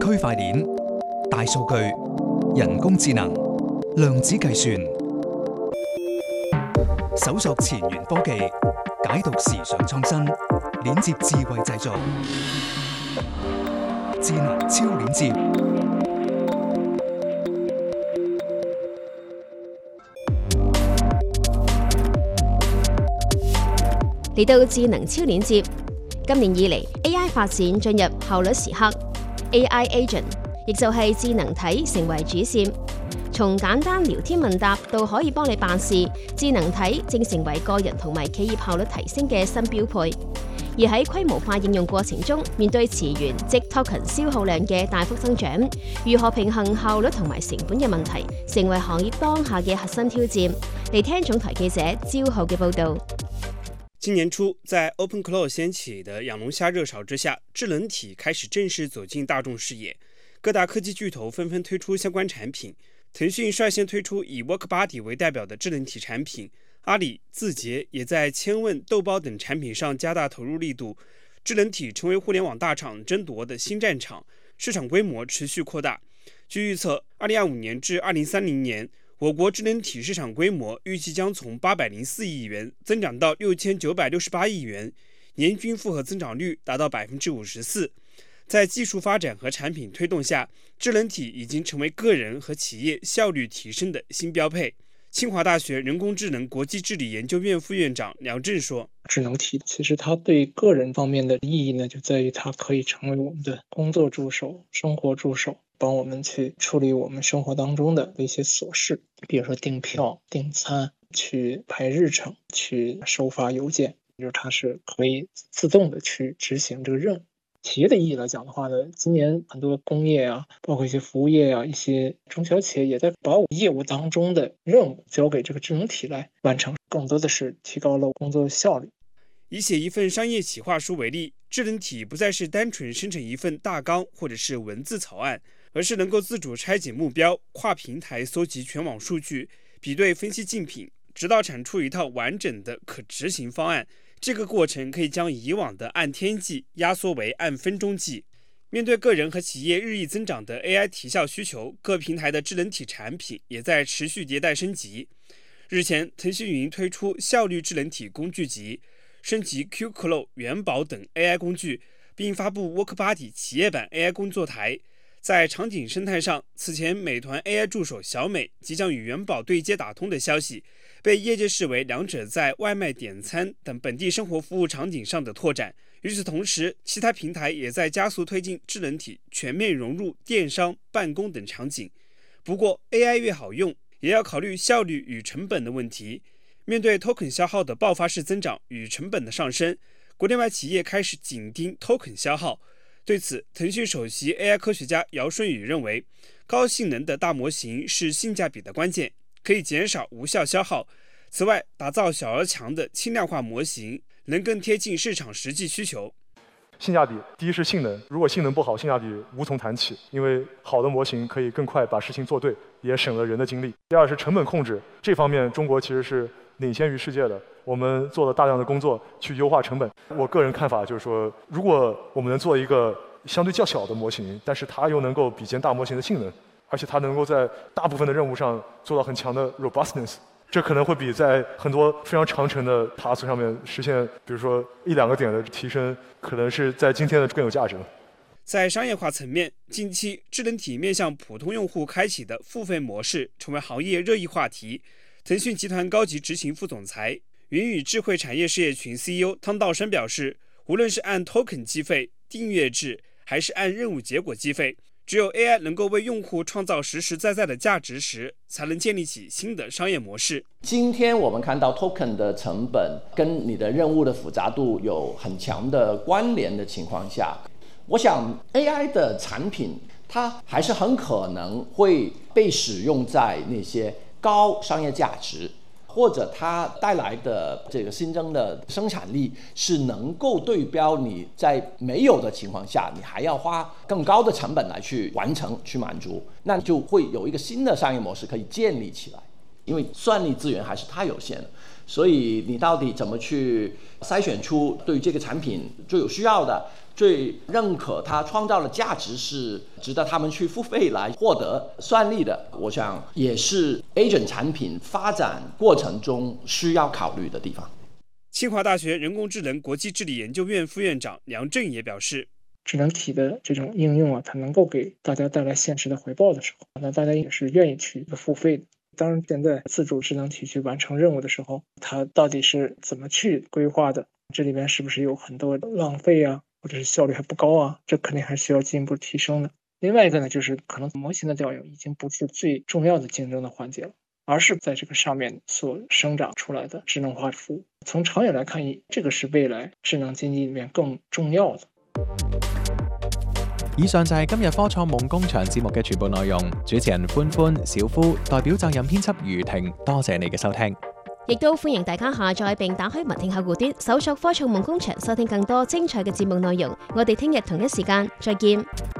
區塊鏈、大數據、人工智能、量子計算，搜索前沿科技，解讀時尚創新，鏈接智慧製造，智能超鏈接。 嚟到智能超鏈接，今年以嚟 AI 發展進入效率時刻 ，AI agent 亦就係智能體成為主線。從簡單聊天問答到可以幫你辦事，智能體正成為個人同埋企業效率提升嘅新標配。而喺規模化應用過程中，面對詞源即 token 消耗量嘅大幅增長，如何平衡效率同埋成本嘅問題，成為行業當下嘅核心挑戰。嚟聽總台記者焦浩嘅報導。 今年初，在 OpenClaw 掀起的養龍蝦熱潮之下，智能體開始正式走進大眾視野，各大科技巨頭紛紛推出相關產品。騰訊率先推出以 WorkBuddy 為代表的智能體產品，阿里、字節也在千問、豆包等產品上加大投入力度，智能體成為互聯網大廠爭奪的新戰場，市場規模持續擴大。據預測，2025年至2030年，我國智能體市場規模預計將從804億元增長到6968億元，年均複合增長率達到54%。在技術發展和產品推動下，智能體已經成為個人和企業效率提升的新標配。清華大學人工智能國際治理研究院副院長梁振說： 智能體其實它對個人方面的意義呢，就在於它可以成為我們的工作助手、生活助手，幫我們去處理我們生活當中的一些瑣事，比如說訂票、訂餐、去排日程、去收發郵件，就是它是可以自動的去執行這個任務。企業的意義來講的話呢，今年很多工業啊，包括一些服務業啊，一些中小企業也在把業務當中的任務交給這個智能體來完成，更多的是提高了工作效率。 以寫一份商業企劃書為例，智能體不再是單純生成一份大綱或者是文字草案，而是能夠自主拆解目標，跨平台搜集全網數據，比對分析競品，直到產出一套完整的可執行方案。這個過程可以將以往的按天計壓縮為按分鐘計。面對個人和企業日益增長的 AI 提效需求，各平台的智能體產品也在持續迭代升級。日前，騰訊雲推出效率智能體工具集，升級 QClaw、元寶等 AI 工具，並發布 WorkBuddy 企業版 AI 工作台。在場景生態上，此前美團 AI 助手小美即將與元寶對接打通的消息，被業界視為兩者在外賣點餐等本地生活服務場景上的拓展。與此同時，其他平台也在加速推進智能體全面融入電商、辦公等場景。不過 AI 越好用，也要考慮效率與成本的問題。面對 token 消耗的爆發式增長與成本的上升，國內外企業開始緊盯 token 消耗。對此，騰訊首席 AI 科學家姚順宇認為，高性能的大模型是性價比的關鍵，可以減少無效消耗。此外，打造小而強的輕量化模型，能更貼近市場實際需求。 性價比，第一是性能，如果性能不好，性價比無從談起，因為好的模型可以更快把事情做對，也省了人的精力。第二是成本控制，這方面中國其實是領先於世界的，我們做了大量的工作去優化成本。我個人看法就是說，如果我們能做一個相對較小的模型，但是它又能夠比肩大模型的性能，而且它能夠在大部分的任務上做到很強的 robustness， 這可能會比在很多非常長程的 task 上面實現，比如說1-2個點的提升，可能是在今天的更有價值。 在商業化層面，近期智能體面向普通用戶開啟的付費模式成為行業熱議話題。騰訊集團高級執行副總裁、雲與智慧產業事業群 CEO 湯道生表示，無論是按 token 計費、訂閱制，還是按任務結果計費，只有 AI 能夠為用戶創造實實在在的價值時，才能建立起新的商業模式。 今天我們看到 token 的成本跟你的任務的複雜度有很強的關聯的情況下，我想 AI 的產品它還是很可能會被使用在那些高商業價值，或者它帶來的這個新增的生產力是能夠對標你在沒有的情況下，你還要花更高的成本來去完成、去滿足，那就會有一個新的商業模式可以建立起來。 因为算力资源还是太有限了。所以你到底怎么去筛选出对这个产品最有需要的、最认可它创造的价值是值得他们去付费来获得算力的，我想也是 agent 产品发展过程中需要考虑的地方。 清华大学人工智能国际治理研究院副院长梁振也表示， 智能体的这种应用它能够给大家带来现实的回报的时候，那大家也是愿意去付费的。当然，现在自主智能体去完成任务的时候，它到底是怎么去规划的？这里边是不是有很多浪费啊，或者是效率还不高啊？这肯定还需要进一步提升的。另外一个呢，就是可能模型的调用已经不是最重要的竞争的环节了，而是在这个上面所生长出来的智能化服务。从长远来看，这个是未来智能經濟裡面更重要的。 以上就係今日科創夢工場節目嘅全部內容。主持人歡歡、小夫代表責任編輯余婷，多謝你嘅收聽。 亦都歡迎大家下載並打開文聽客戶端，搜索科創夢工場，收聽更多精彩嘅節目內容。我哋聽日同一時間再見。